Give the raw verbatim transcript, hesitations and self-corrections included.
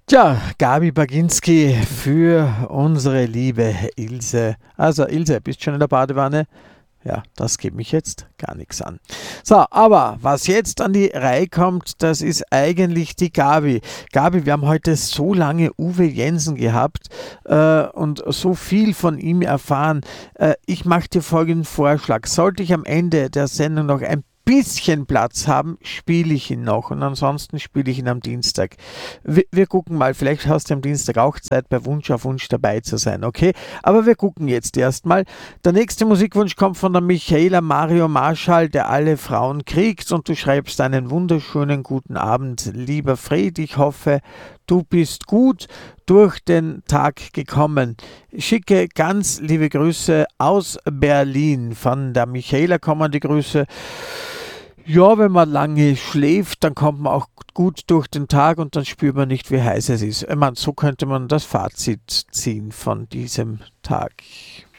Tja, Gabi Baginski für unsere liebe Ilse. Also Ilse, bist schon in der Badewanne? Ja, das geht mich jetzt gar nichts an. So, aber was jetzt an die Reihe kommt, das ist eigentlich die Gabi. Gabi, wir haben heute so lange Uwe Jensen gehabt äh, und so viel von ihm erfahren. Äh, ich mache dir folgenden Vorschlag. Sollte ich am Ende der Sendung noch ein bisschen Platz haben, spiele ich ihn noch und ansonsten spiele ich ihn am Dienstag. Wir, wir gucken mal, vielleicht hast du am Dienstag auch Zeit, bei Wunsch auf Wunsch dabei zu sein, okay? Aber wir gucken jetzt erstmal. Der nächste Musikwunsch kommt von der Michaela Mario Marschall, der alle Frauen kriegt, und du schreibst einen wunderschönen guten Abend, lieber Fred. Ich hoffe, du bist gut durch den Tag gekommen. Schicke ganz liebe Grüße aus Berlin. Von der Michaela kommen die Grüße. Ja, wenn man lange schläft, dann kommt man auch gut durch den Tag und dann spürt man nicht, wie heiß es ist. Ich meine, so könnte man das Fazit ziehen von diesem Tag.